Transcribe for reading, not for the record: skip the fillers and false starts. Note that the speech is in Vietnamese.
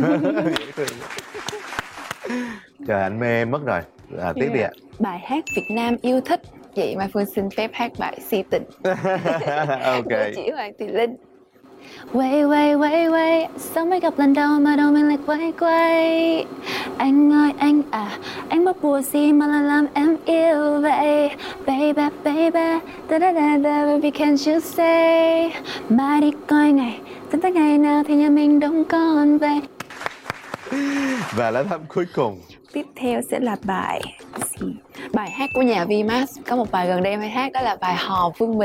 Trời, anh mê em mất rồi. Tiếp đi ạ. Bài hát Việt Nam yêu thích. Vậy Mai Phương xin phép hát bài Si Tình Ok. của chị Hoàng Thị Linh. Quay, sao mới gặp lần đầu mà đầu mình lại quay. Anh ơi anh à, anh bắt buộc gì mà lại làm em yêu vậy. Baby, baby can't you say. Mai đi coi ngày, tính tới ngày nào thì nhà mình đông con về. Và lá thăm cuối cùng. Tiếp theo sẽ là bài hát của nhà VMAX. Có một bài gần đây em hay hát, đó là bài Hò Vương Mình.